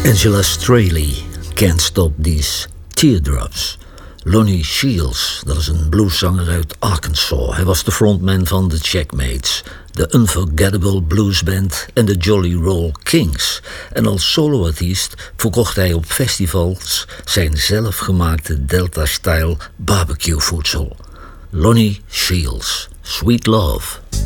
Angela Straley, Can't Stop These Teardrops. Lonnie Shields, dat is een blueszanger uit Arkansas. Hij was de frontman van The Checkmates, de Unforgettable Blues Band en de Jolly Roll Kings. En als soloartiest verkocht hij op festivals zijn zelfgemaakte Delta-style barbecue voedsel. Lonnie Shields, Sweet Love.